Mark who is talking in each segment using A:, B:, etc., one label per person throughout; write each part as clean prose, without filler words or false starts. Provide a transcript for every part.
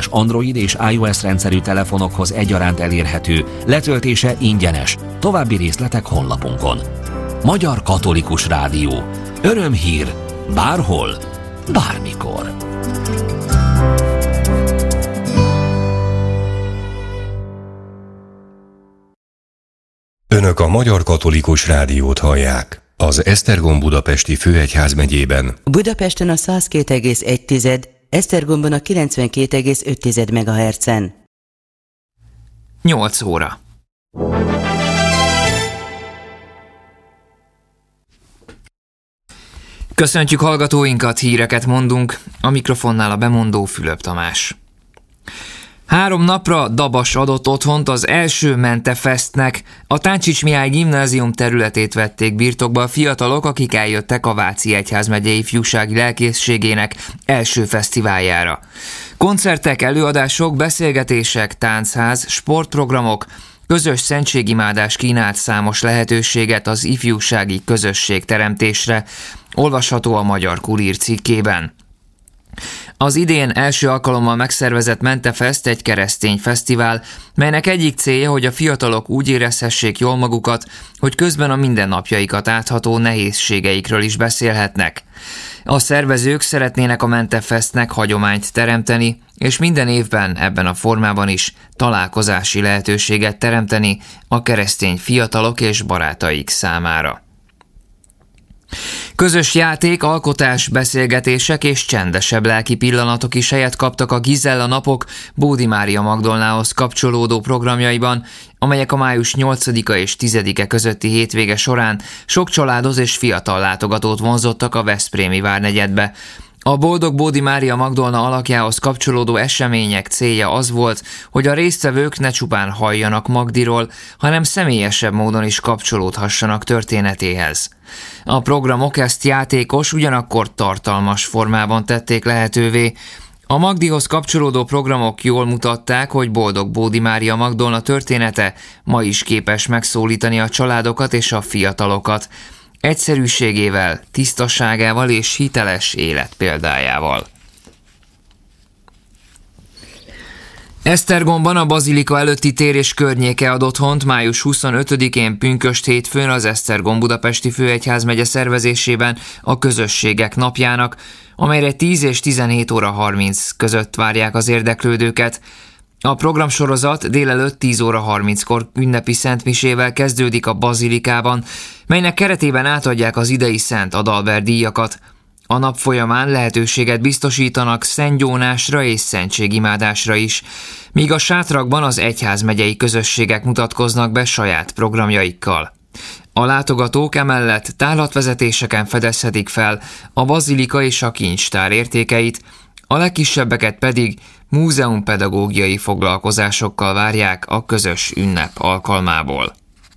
A: más Android és iOS rendszerű telefonokhoz egyaránt elérhető, letöltése ingyenes. További részletek honlapunkon. Magyar Katolikus Rádió. Örömhír, bárhol, bármikor.
B: Önök a Magyar Katolikus Rádiót hallják. Az Esztergom budapesti főegyházmegyében.
C: Budapesten a 102,1, Esztergomban a 92,5 MHz-en.
D: 8 óra. Köszöntjük hallgatóinkat, híreket mondunk, a mikrofonnál a bemondó Fülöp Tamás. 3 napra Dabas adott otthont az első Mentefestnek. A Táncsics Mihály gimnázium területét vették birtokba a fiatalok, akik eljöttek a Váci Egyházmegye ifjúsági lelkészségének első fesztiváljára. Koncertek, előadások, beszélgetések, táncház, sportprogramok, közös szentségimádás kínált számos lehetőséget az ifjúsági közösség teremtésre, olvasható a Magyar Kurír cikkében. Az idén első alkalommal megszervezett Mentefest egy keresztény fesztivál, melynek egyik célja, hogy a fiatalok úgy érezhessék jól magukat, hogy közben a mindennapjaikat átható nehézségeikről is beszélhetnek. A szervezők szeretnének a Mentefestnek hagyományt teremteni, és minden évben ebben a formában is találkozási lehetőséget teremteni a keresztény fiatalok és barátaik számára. Közös játék, alkotás, beszélgetések és csendesebb lelki pillanatok is helyet kaptak a Gizella napok Bódi Mária Magdolnához kapcsolódó programjaiban, amelyek a május 8-a és 10-e közötti hétvége során sok családhoz és fiatal látogatót vonzottak a veszprémi várnegyedbe. A Boldog Bódi Mária Magdolna alakjához kapcsolódó események célja az volt, hogy a résztvevők ne csupán halljanak Magdiról, hanem személyesebb módon is kapcsolódhassanak történetéhez. A programok ezt játékos, ugyanakkor tartalmas formában tették lehetővé. A Magdihoz kapcsolódó programok jól mutatták, hogy Boldog Bódi Mária Magdolna története ma is képes megszólítani a családokat és a fiatalokat. Egyszerűségével, tisztaságával és hiteles életpéldájával. Esztergomban a Bazilika előtti tér és környéke ad otthont május 25-én pünkösd hétfőn az Esztergom budapesti főegyházmegye szervezésében a Közösségek napjának, amelyre 10 és 17 óra 30 között várják az érdeklődőket. A programsorozat délelőtt 10 óra 30-kor ünnepi szentmisével kezdődik a Bazilikában, melynek keretében átadják az idei Szent Adalbert díjakat. A nap folyamán lehetőséget biztosítanak szentgyónásra és szentségimádásra is, míg a sátrakban az egyházmegyei közösségek mutatkoznak be saját programjaikkal. A látogatók emellett tárlatvezetéseken fedezhetik fel a bazilika és a kincstár értékeit, a legkisebbeket pedig múzeumpedagógiai foglalkozásokkal várják a közös ünnep alkalmából.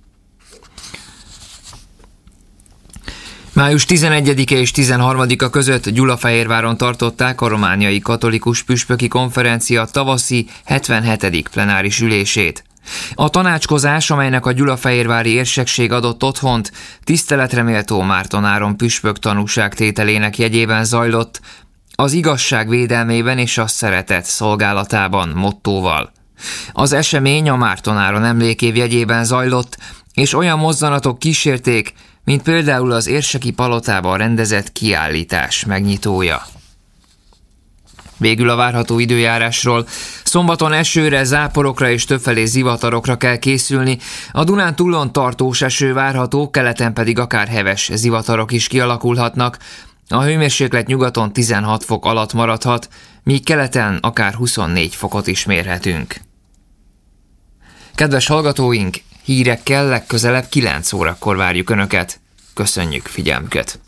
D: Május 11-e és 13-a között Gyulafehérváron tartották a romániai katolikus püspöki konferencia tavaszi 77. plenáris ülését. A tanácskozás, amelynek a gyulafehérvári érsekség adott otthont, tiszteletre méltó Márton Áron püspök tanúságtételének jegyében zajlott, az igazság védelmében és a szeretet szolgálatában mottóval. Az esemény a Márton Áron emlékév jegyében zajlott, és olyan mozzanatok kísérték, mint például az érseki palotában rendezett kiállítás megnyitója. Végül a várható időjárásról. Szombaton esőre, záporokra és többfelé zivatarokra kell készülni. A Dunántúlon tartós eső várható, keleten pedig akár heves zivatarok is kialakulhatnak. A hőmérséklet nyugaton 16 fok alatt maradhat, míg keleten akár 24 fokot is mérhetünk. Kedves hallgatóink, hírekkel legközelebb 9 órakor várjuk Önöket. Köszönjük figyelmüket!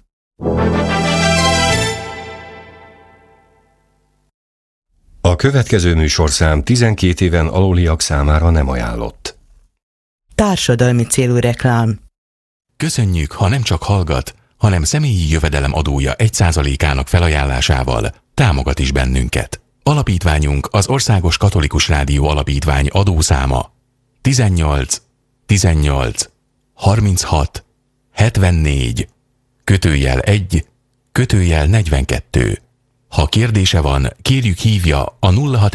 B: A következő műsorszám 12 éven aluliak számára nem ajánlott.
C: Társadalmi célú reklám.
E: Köszönjük, ha nem csak hallgat, hanem személyi jövedelem adója 1%-ának felajánlásával támogat is bennünket. Alapítványunk az Országos Katolikus Rádió Alapítvány adószáma 18 18 36 74 /1 /42. Ha kérdése van, kérjük hívja a 06